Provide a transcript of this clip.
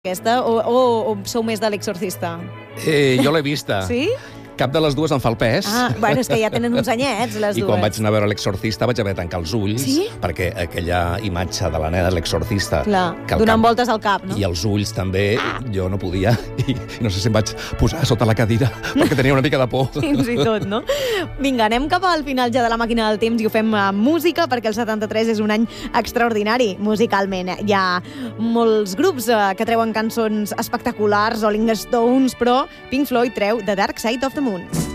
aquesta o sou més de l'Exorcista? Jo l'he vista. Sí? Cap de les dues em fa el pes. Bueno, és que ja tenen uns anyets, les dues. I quan vaig anar a veure l'Exorcista vaig haver de tancar els ulls, sí? Perquè aquella imatge de la nena de l'Exorcista... Clar, donant voltes al cap, no? I els ulls també, jo no podia. I no sé si em vaig posar sota la cadira perquè tenia una mica de por. Fins i tot, no? Vinga, anem cap al final ja de la màquina del temps i ho fem amb música, perquè el 73 és un any extraordinari musicalment. Hi ha molts grups que treuen cançons espectaculars, Rolling Stones, però Pink Floyd treu The Dark Side of the Moon.